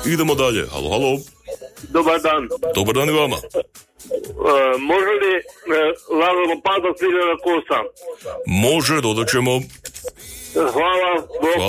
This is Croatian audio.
Idemo dalje. Halo, halo. Dobar dan. Dobar dan i vama. Može li Lalo Lopata Smiljana Kosa? Može, dodat ćemo. Hvala.